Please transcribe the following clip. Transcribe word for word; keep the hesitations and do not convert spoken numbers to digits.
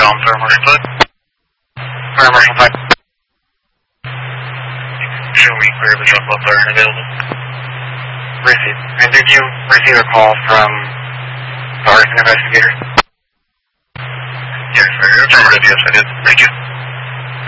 Tom for emergency flight. For emergency flight. Show me where the shuttle buses are available. Received. And did you receive a call from the arson investigators? Yes, sir. Affirmative, yes, I did. Thank you.